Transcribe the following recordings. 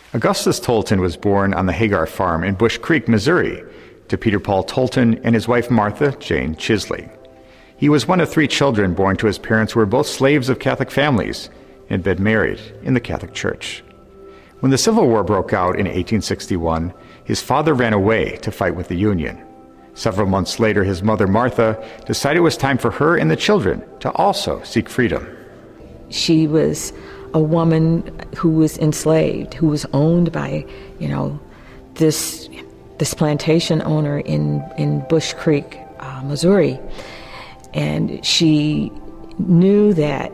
Augustus Tolton was born on the Hagar Farm in Bush Creek, Missouri, to Peter Paul Tolton and his wife Martha Jane Chisley. He was one of 3 children born to his parents who were both slaves of Catholic families and had been married in the Catholic Church. When the Civil War broke out in 1861, his father ran away to fight with the Union. Several months later, his mother Martha decided it was time for her and the children to also seek freedom. She was a woman who was enslaved, who was owned by, this plantation owner in Bush Creek, Missouri. And she knew that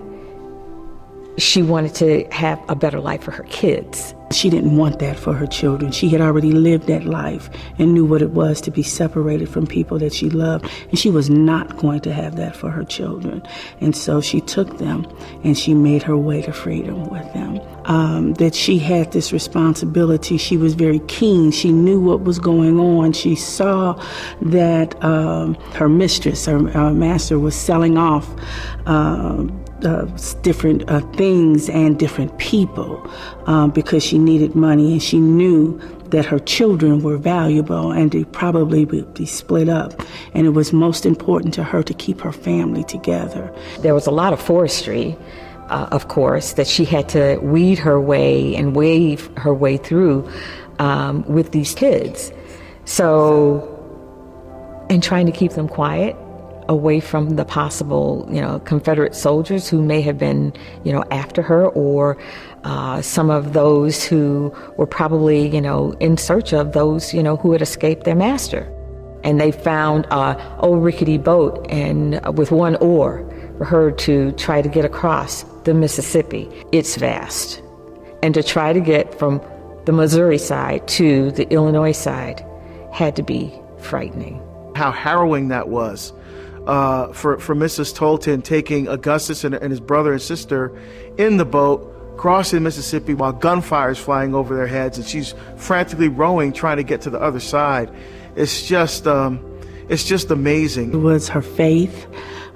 she wanted to have a better life for her kids. She didn't want that for her children. She had already lived that life and knew what it was to be separated from people that she loved. And she was not going to have that for her children. And so she took them and she made her way to freedom with them. That she had this responsibility. She was very keen. She knew what was going on. She saw that her mistress, her master, was selling off different things and different people because she needed money, and she knew that her children were valuable and they probably would be split up, and it was most important to her to keep her family together. There was a lot of forestry, of course, that she had to weed her way and wave her way through with these kids. So, and trying to keep them quiet, away from the possible, Confederate soldiers who may have been, after her, or some of those who were probably, in search of those, who had escaped their master. And they found an old rickety boat and with one oar for her to try to get across the Mississippi. It's vast. And to try to get from the Missouri side to the Illinois side had to be frightening. How harrowing that was. For Mrs. Tolton, taking Augustus and his brother and sister in the boat, crossing Mississippi while gunfire is flying over their heads, and she's frantically rowing, trying to get to the other side. It's just amazing. It was her faith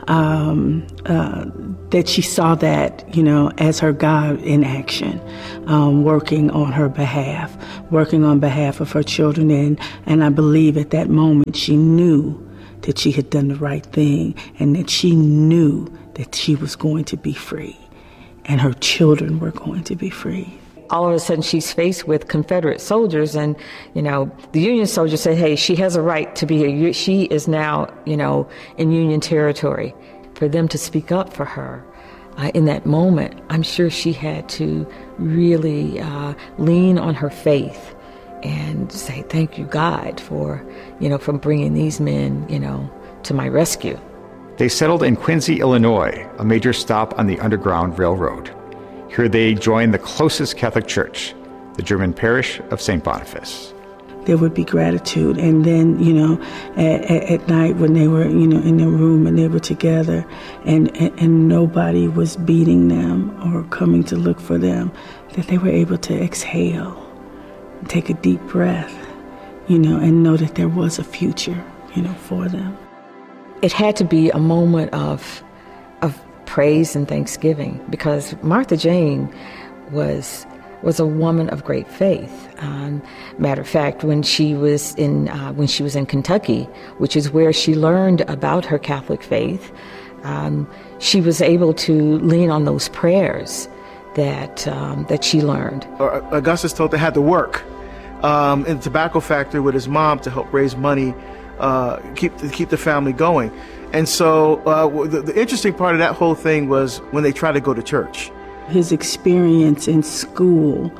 that she saw that, as her God in action, working on her behalf, working on behalf of her children. And I believe at that moment she knew that she had done the right thing, and that she knew that she was going to be free and her children were going to be free. All of a sudden she's faced with Confederate soldiers, and the Union soldiers said, hey, she has a right to be here. She is now in Union territory. For them to speak up for her in that moment, I'm sure she had to really lean on her faith and say, thank you, God, for bringing these men, to my rescue. They settled in Quincy, Illinois, a major stop on the Underground Railroad. Here they joined the closest Catholic church, the German parish of St. Boniface. There would be gratitude. And then, at night when they were, in their room and they were together and nobody was beating them or coming to look for them, that they were able to exhale, take a deep breath, and know that there was a future, for them. It had to be a moment of praise and thanksgiving, because Martha Jane was a woman of great faith. Matter of fact, when she was in Kentucky, which is where she learned about her Catholic faith, she was able to lean on those prayers that she learned. Augustus Tolton had to work in the tobacco factory with his mom to help raise money, keep the family going. And so the interesting part of that whole thing was when they tried to go to church. His experience in school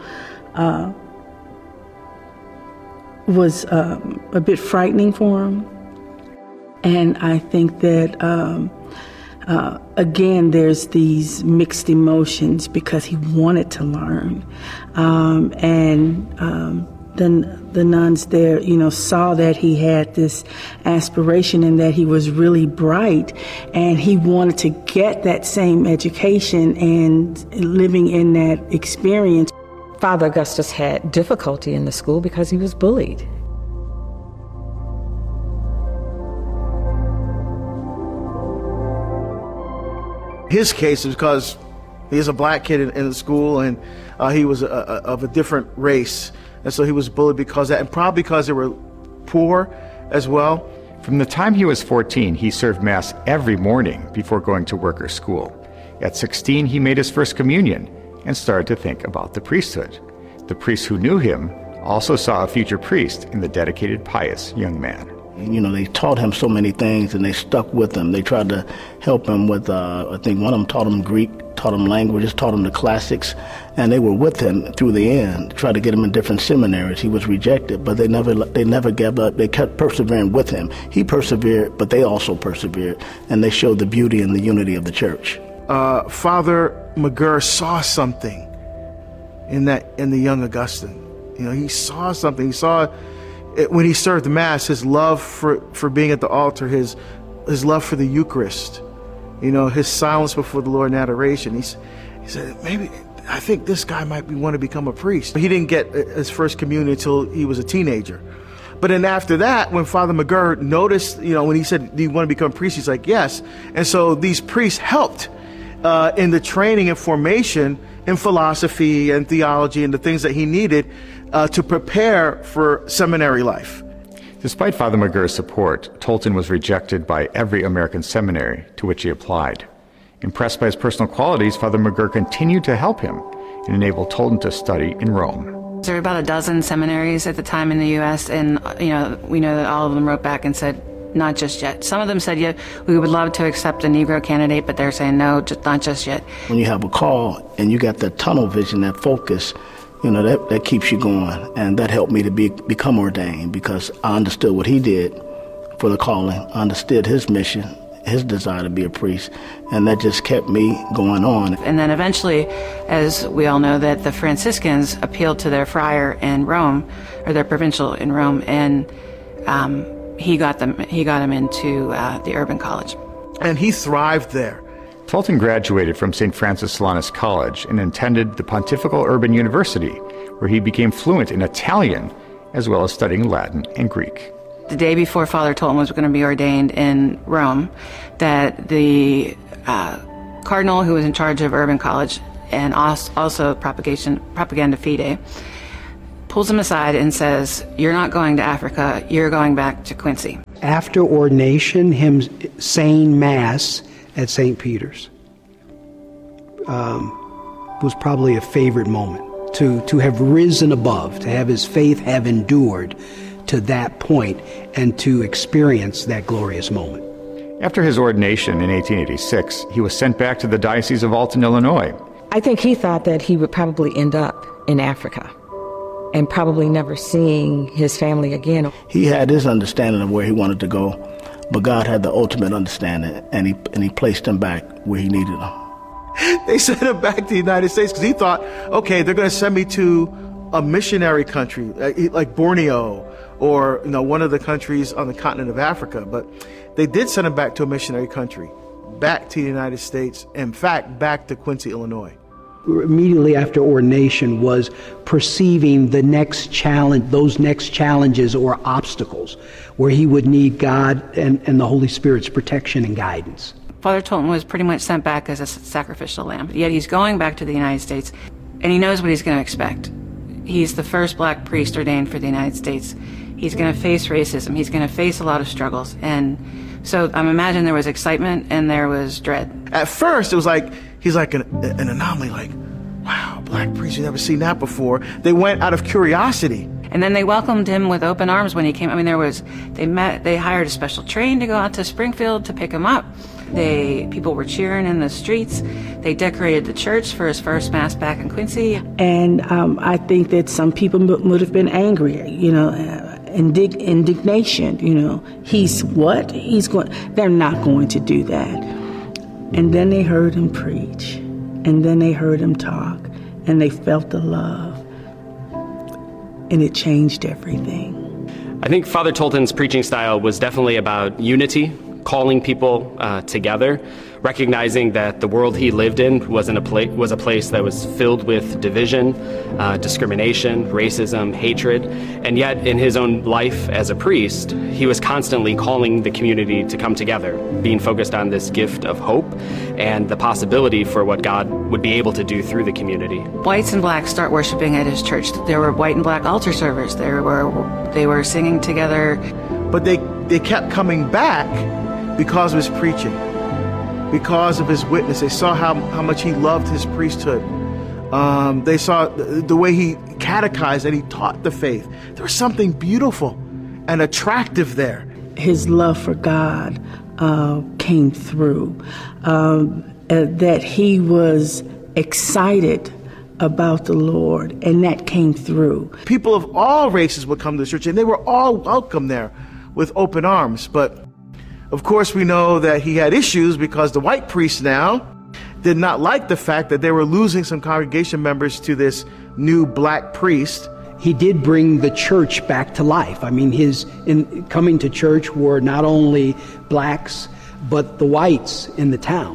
was a bit frightening for him. And I think that, again, there's these mixed emotions because he wanted to learn. Then the nuns there, saw that he had this aspiration and that he was really bright, and he wanted to get that same education and living in that experience. Father Augustus had difficulty in the school because he was bullied. His case is because He was a black kid in the school, and he was of a different race. And so he was bullied because of that, and probably because they were poor as well. From the time he was 14, he served Mass every morning before going to work or school. At 16, he made his first communion and started to think about the priesthood. The priests who knew him also saw a future priest in the dedicated, pious young man. You know, they taught him so many things, and they stuck with him. They tried to help him with, I think one of them taught him Greek, taught him languages, taught him the classics, and they were with him through the end, tried to get him in different seminaries. He was rejected, but they never gave up. They kept persevering with him. He persevered, but they also persevered, and they showed the beauty and the unity of the church. Father McGirr saw something in the young Augustine. You know, he saw something. He saw it when he served the Mass, his love for being at the altar, his love for the Eucharist, you know, his silence before the Lord in adoration. He said, maybe, I think this guy might want to become a priest. He didn't get his first communion until he was a teenager. But then after that, when Father McGirr noticed, you know, when he said, do you want to become a priest? He's like, yes. And so these priests helped in the training and formation in philosophy and theology and the things that he needed to prepare for seminary life. Despite Father McGirr's support, Tolton was rejected by every American seminary to which he applied. Impressed by his personal qualities, Father McGirr continued to help him and enabled Tolton to study in Rome. There were about a dozen seminaries at the time in the U.S., and we know that all of them wrote back and said, not just yet. Some of them said, yeah, we would love to accept a Negro candidate, but they're saying, no, not just yet. When you have a call and you got that tunnel vision, that focus, you know, that keeps you going. And that helped me to become ordained, because I understood what he did for the calling. I understood his mission, his desire to be a priest, and that just kept me going on. And then eventually, as we all know, that the Franciscans appealed to their friar in Rome, or their provincial in Rome, and he got him into the urban college. And he thrived there. Tolton graduated from St. Francis Solanus College and attended the Pontifical Urban University, where he became fluent in Italian, as well as studying Latin and Greek. The day before Father Tolton was going to be ordained in Rome, that the cardinal who was in charge of urban college and also Propaganda Fide pulls him aside and says, you're not going to Africa, you're going back to Quincy. After ordination, him saying Mass at St. Peter's was probably a favorite moment, to have risen above, to have his faith have endured to that point and to experience that glorious moment. After his ordination in 1886, he was sent back to the Diocese of Alton, Illinois. I think he thought that he would probably end up in Africa and probably never seeing his family again. He had his understanding of where he wanted to go, but God had the ultimate understanding, and he placed him back where he needed him. They sent him back to the United States because he thought, okay, they're going to send me to a missionary country like Borneo or one of the countries on the continent of Africa. But they did send him back to a missionary country, back to the United States, in fact, back to Quincy, Illinois. Immediately after ordination was perceiving the next challenge, those next challenges or obstacles where he would need God and the Holy Spirit's protection and guidance. Father Tolton was pretty much sent back as a sacrificial lamb, yet he's going back to the United States, and he knows what he's going to expect. He's the first black priest ordained for the United States. He's going to face racism. He's going to face a lot of struggles. And so I'm imagining there was excitement and there was dread. At first, it was like, he's like an anomaly, like, wow, black priest, you've never seen that before. They went out of curiosity. And then they welcomed him with open arms when he came. I mean, they hired a special train to go out to Springfield to pick him up. People were cheering in the streets. They decorated the church for his first Mass back in Quincy. And I think that some people would have been angry, indignation, he's what? They're not going to do that. And then they heard him preach, and then they heard him talk, and they felt the love, and it changed everything. I think Father Tolton's preaching style was definitely about unity, calling people together, recognizing that the world he lived in was a place that was filled with division, discrimination, racism, hatred, and yet in his own life as a priest, he was constantly calling the community to come together, being focused on this gift of hope and the possibility for what God would be able to do through the community. Whites and blacks start worshiping at his church. There were white and black altar servers. They were singing together. But they kept coming back because of his preaching, because of his witness. They saw how much he loved his priesthood. They saw the way he catechized and he taught the faith. There was something beautiful and attractive there. His love for God came through, that he was excited about the Lord, and that came through. People of all races would come to the church, and they were all welcome there with open arms. But of course, we know that he had issues because the white priests now did not like the fact that they were losing some congregation members to this new black priest. He did bring the church back to life. I mean, his coming to church were not only blacks, but the whites in the town.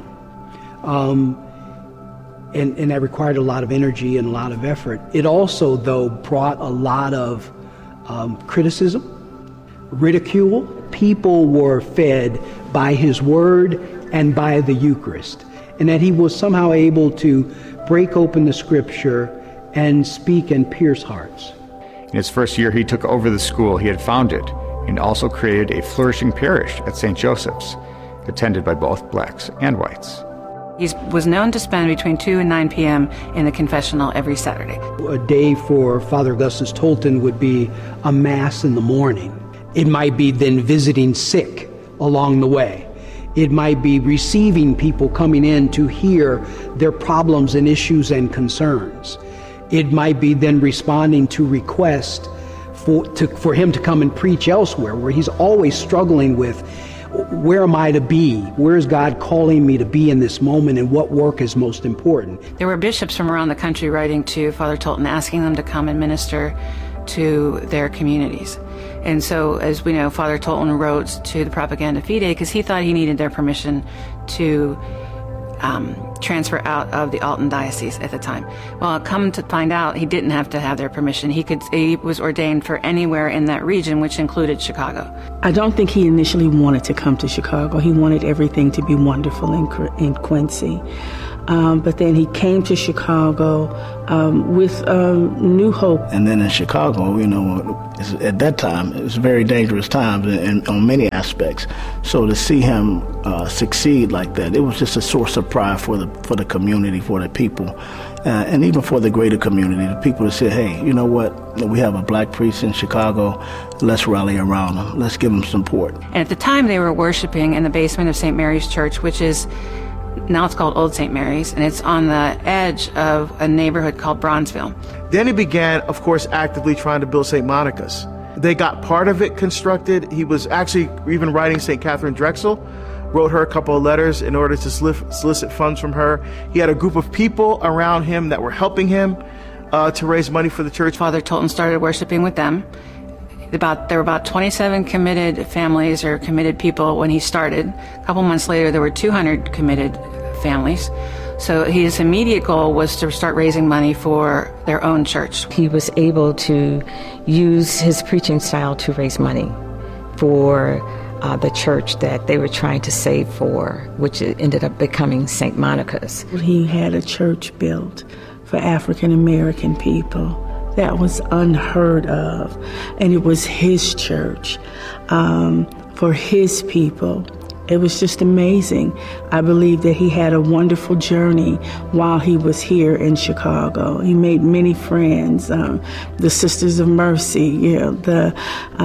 And that required a lot of energy and a lot of effort. It also, though, brought a lot of criticism, ridicule. People were fed by his word and by the Eucharist, and that he was somehow able to break open the scripture and speak and pierce hearts. In his first year, he took over the school he had founded and also created a flourishing parish at St. Joseph's, attended by both blacks and whites. He was known to spend between 2 and 9 p.m. in the confessional every Saturday. A day for Father Augustus Tolton would be a Mass in the morning. It might be then visiting sick along the way. It might be receiving people coming in to hear their problems and issues and concerns. It might be then responding to requests for him to come and preach elsewhere, where he's always struggling with, where am I to be? Where is God calling me to be in this moment, and what work is most important? There were bishops from around the country writing to Father Tolton, asking them to come and minister to their communities. And so, as we know, Father Tolton wrote to the Propaganda Fide because he thought he needed their permission to transfer out of the Alton Diocese at the time. Well, come to find out, he didn't have to have their permission. He was ordained for anywhere in that region, which included Chicago. I don't think he initially wanted to come to Chicago. He wanted everything to be wonderful in Quincy. But then he came to Chicago with new hope. And then in Chicago, at that time, it was very dangerous times on many aspects. So to see him succeed like that, it was just a source of pride for the community, for the people, and even for the greater community. The people that said, hey, you know what? We have a black priest in Chicago. Let's rally around him. Let's give him support. And at the time, they were worshiping in the basement of St. Mary's Church, which is now it's called Old St. Mary's, and it's on the edge of a neighborhood called Bronzeville. Then he began, of course, actively trying to build St. Monica's. They got part of it constructed. He was actually even writing St. Catherine Drexel, wrote her a couple of letters in order to solicit funds from her. He had a group of people around him that were helping him to raise money for the church. Father Tolton started worshiping with them. There were about 27 committed families or committed people when he started. A couple months later, there were 200 committed families. So his immediate goal was to start raising money for their own church. He was able to use his preaching style to raise money for the church that they were trying to save for, which ended up becoming St. Monica's. He had a church built for African American people. That was unheard of. And it was his church for his people. It was just amazing. I believe that he had a wonderful journey while he was here in Chicago. He made many friends, the Sisters of Mercy, the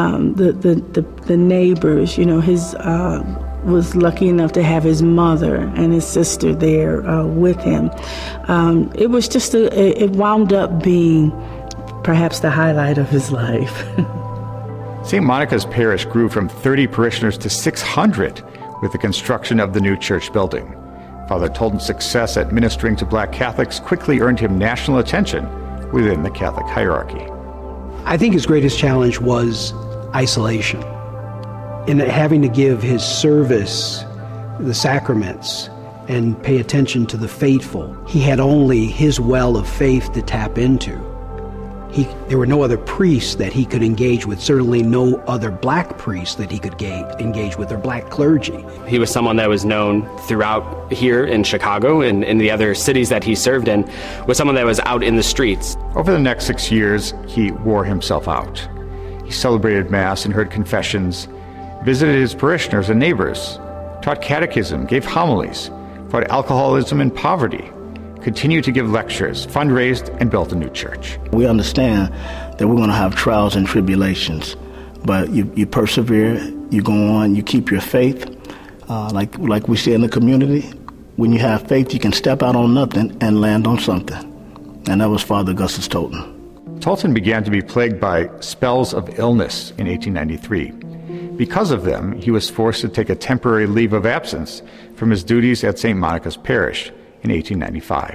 neighbors. His was lucky enough to have his mother and his sister there with him. It was just it wound up being perhaps the highlight of his life. St. Monica's parish grew from 30 parishioners to 600 with the construction of the new church building. Father Tolton's success at ministering to black Catholics quickly earned him national attention within the Catholic hierarchy. I think his greatest challenge was isolation. in having to give his service, the sacraments, and pay attention to the faithful, he had only his well of faith to tap into. There were no other priests that he could engage with, certainly no other black priests that he could engage with, or black clergy. He was someone that was known throughout here in Chicago and in the other cities that he served in, was someone that was out in the streets. Over the next 6 years, he wore himself out. He celebrated Mass and heard confessions, visited his parishioners and neighbors, taught catechism, gave homilies, fought alcoholism and poverty, continued to give lectures, fundraised, and built a new church. We understand that we're going to have trials and tribulations, but you persevere, you go on, you keep your faith. Like we say in the community, when you have faith, you can step out on nothing and land on something. And that was Father Augustus Tolton. Tolton began to be plagued by spells of illness in 1893. Because of them, he was forced to take a temporary leave of absence from his duties at St. Monica's Parish in 1895.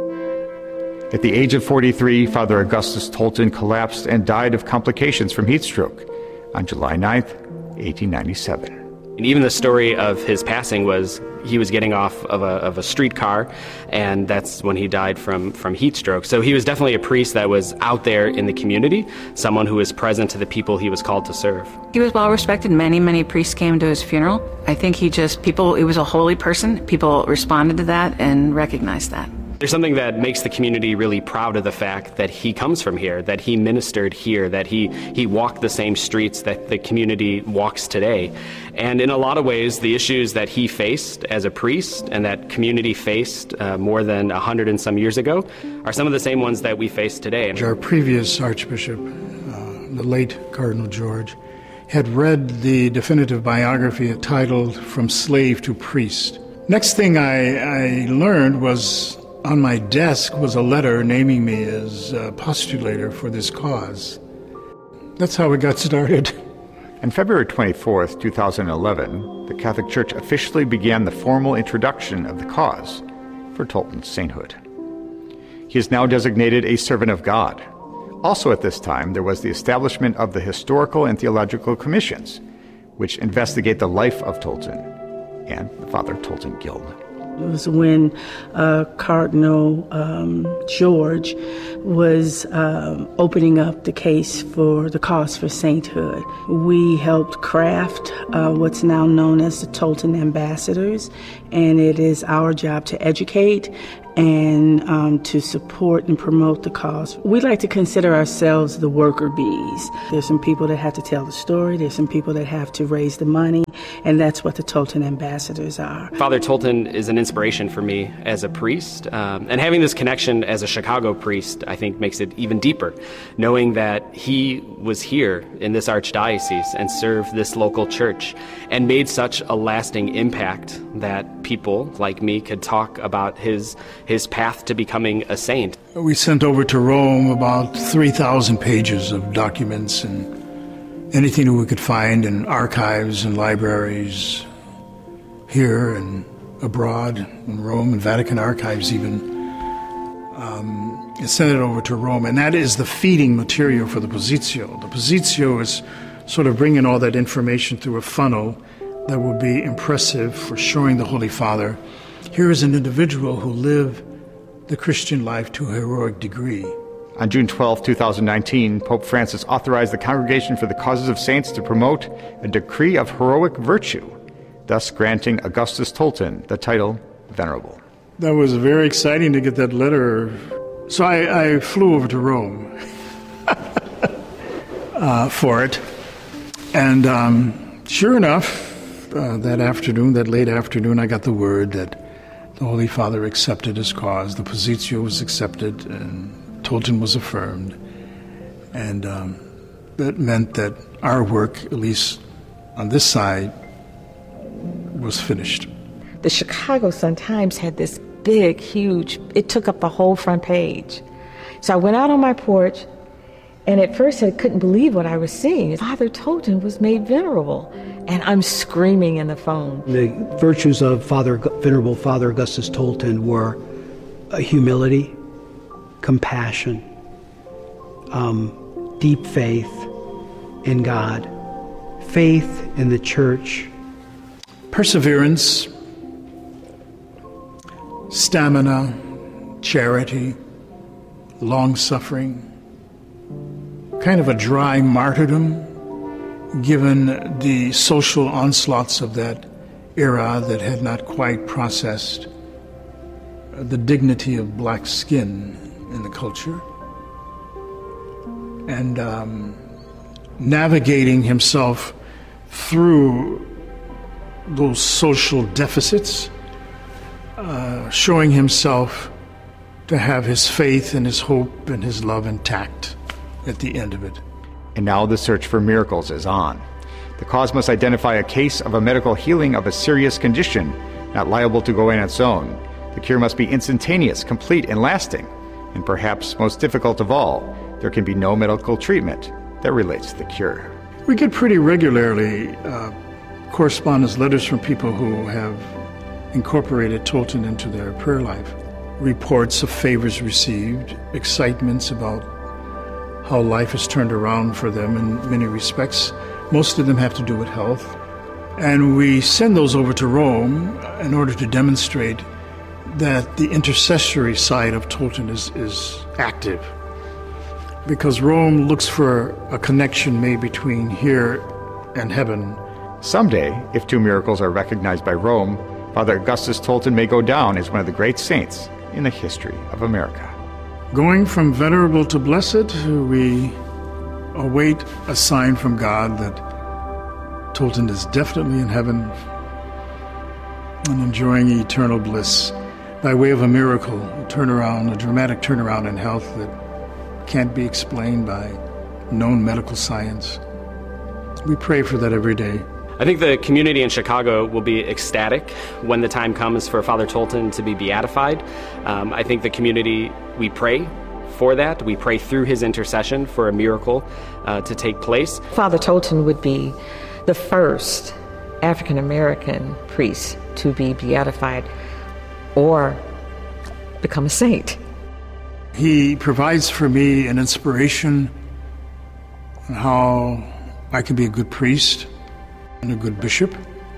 At the age of 43, Father Augustus Tolton collapsed and died of complications from heat stroke on July 9th, 1897. And even the story of his passing was he was getting off of a streetcar, and that's when he died from heat stroke. So he was definitely a priest that was out there in the community, someone who was present to the people he was called to serve. He was well respected. Many priests came to his funeral. I think he was a holy person. People responded to that and recognized that. There's something that makes the community really proud of the fact that he comes from here, that he ministered here, that he walked the same streets that the community walks today. And in a lot of ways, the issues that he faced as a priest and that community faced more than 100 and some years ago are some of the same ones that we face today. Our previous Archbishop, the late Cardinal George, had read the definitive biography titled From Slave to Priest. Next thing I learned was on my desk was a letter naming me as a postulator for this cause. That's how it got started. On February 24th, 2011, the Catholic Church officially began the formal introduction of the cause for Tolton's sainthood. He is now designated a servant of God. Also at this time, there was the establishment of the Historical and Theological Commissions, which investigate the life of Tolton, and the Father Tolton Guild. It was when Cardinal George was opening up the case for the cause for sainthood. We helped craft what's now known as the Tolton Ambassadors, and it is our job to educate and to support and promote the cause. We like to consider ourselves the worker bees. There's some people that have to tell the story, there's some people that have to raise the money, and that's what the Tolton Ambassadors are. Father Tolton is an inspiration for me as a priest, and having this connection as a Chicago priest, I think, makes it even deeper, knowing that he was here in this archdiocese and served this local church and made such a lasting impact that people like me could talk about his path to becoming a saint. We sent over to Rome about 3,000 pages of documents and anything that we could find in archives and libraries here and abroad, in Rome and Vatican archives even. Sent it over to Rome, and that is the feeding material for the Positio. The Positio is sort of bringing all that information through a funnel that will be impressive for showing the Holy Father, here is an individual who lived the Christian life to a heroic degree. On June 12, 2019, Pope Francis authorized the Congregation for the Causes of Saints to promote a decree of heroic virtue, thus granting Augustus Tolton the title Venerable. That was very exciting to get that letter. So I flew over to Rome for it. And sure enough, that late afternoon, I got the word that the Holy Father accepted his cause. The Positio was accepted, and Tolton was affirmed. And that meant that our work, at least on this side, was finished. The Chicago Sun-Times had this big, huge, it took up the whole front page. So I went out on my porch, and at first I couldn't believe what I was seeing. Father Tolton was made venerable, and I'm screaming in the phone. The virtues of Venerable Father Augustus Tolton were humility, compassion, deep faith in God, faith in the church, perseverance, stamina, charity, long-suffering, kind of a dry martyrdom, given the social onslaughts of that era that had not quite processed the dignity of black skin in the culture, and navigating himself through those social deficits, showing himself to have his faith and his hope and his love intact at the end of it. And now the search for miracles is on. The cause must identify a case of a medical healing of a serious condition, not liable to go in its own. The cure must be instantaneous, complete, and lasting. And perhaps most difficult of all, there can be no medical treatment that relates to the cure. We get pretty regularly correspondence letters from people who have incorporated Tolton into their prayer life. Reports of favors received, excitements about how life has turned around for them in many respects. Most of them have to do with health. And we send those over to Rome in order to demonstrate that the intercessory side of Tolton is active. Because Rome looks for a connection made between here and heaven. Someday, if two miracles are recognized by Rome, Father Augustus Tolton may go down as one of the great saints in the history of America. Going from venerable to blessed, we await a sign from God that Tolton is definitely in heaven and enjoying eternal bliss by way of a miracle, a turnaround, a dramatic turnaround in health that can't be explained by known medical science. We pray for that every day. I think the community in Chicago will be ecstatic when the time comes for Father Tolton to be beatified. I think the community, we pray for that. We pray through his intercession for a miracle to take place. Father Tolton would be the first African-American priest to be beatified or become a saint. He provides for me an inspiration on how I can be a good priest and a good bishop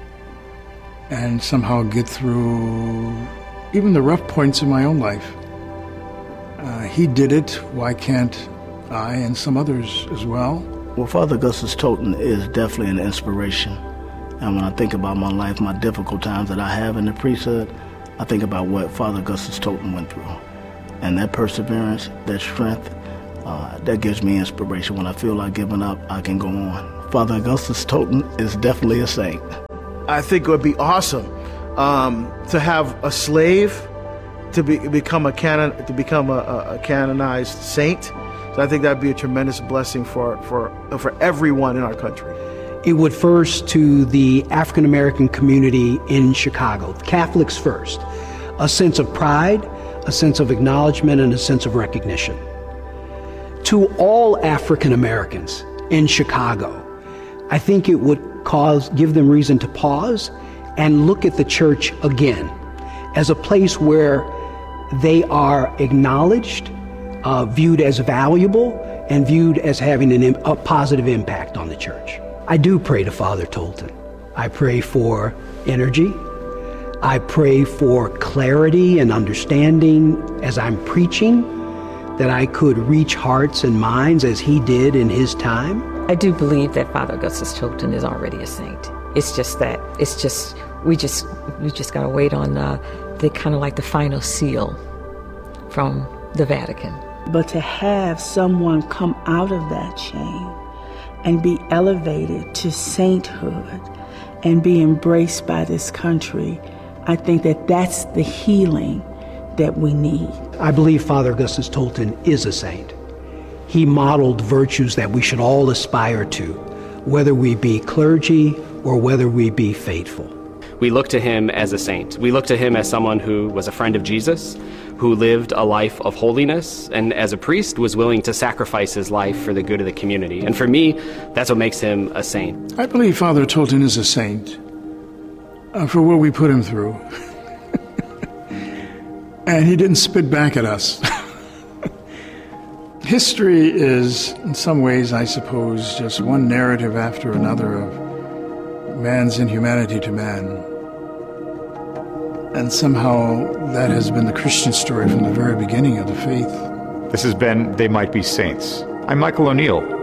and somehow get through even the rough points in my own life. He did it. Why can't I and some others as well? Well, Father Augustus Tolton is definitely an inspiration. And when I think about my life, my difficult times that I have in the priesthood, I think about what Father Augustus Tolton went through. And that perseverance, that strength, that gives me inspiration. When I feel like giving up, I can go on. Father Augustus Tolton is definitely a saint. I think it would be awesome to have a slave to become a canonized saint. So I think that'd be a tremendous blessing for everyone in our country. It would first to the African American community in Chicago, Catholics first, a sense of pride, a sense of acknowledgement, and a sense of recognition. To all African Americans in Chicago, I think it would give them reason to pause and look at the church again as a place where they are acknowledged, viewed as valuable, and viewed as having a positive impact on the church. I do pray to Father Tolton. I pray for energy. I pray for clarity and understanding as I'm preaching, that I could reach hearts and minds as he did in his time. I do believe that Father Augustus Tolton is already a saint. It's just that, we just gotta wait on the kind of like the final seal from the Vatican. But to have someone come out of that chain and be elevated to sainthood and be embraced by this country, I think that that's the healing that we need. I believe Father Augustus Tolton is a saint. He modeled virtues that we should all aspire to, whether we be clergy or whether we be faithful. We look to him as a saint. We look to him as someone who was a friend of Jesus, who lived a life of holiness, and as a priest was willing to sacrifice his life for the good of the community. And for me, that's what makes him a saint. I believe Father Tolton is a saint for what we put him through. And he didn't spit back at us. History is, in some ways, I suppose, just one narrative after another of man's inhumanity to man. And somehow that has been the Christian story from the very beginning of the faith. This has been They Might Be Saints. I'm Michael O'Neill.